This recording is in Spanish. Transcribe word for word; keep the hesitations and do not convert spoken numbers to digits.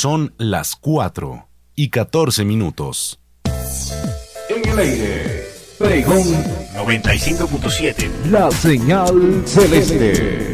Son las cuatro y catorce minutos. En el aire, Pregón noventa y cinco punto siete. La señal celeste.